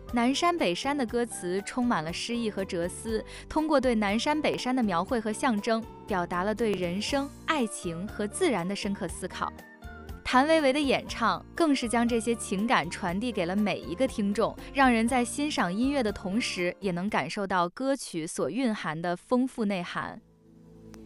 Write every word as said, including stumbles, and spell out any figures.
南山北山的歌词充满了诗意和哲思，通过对南山北山的描绘和象征，表达了对人生、爱情和自然的深刻思考。谭维维的演唱更是将这些情感传递给了每一个听众，让人在欣赏音乐的同时，也能感受到歌曲所蕴含的丰富内涵。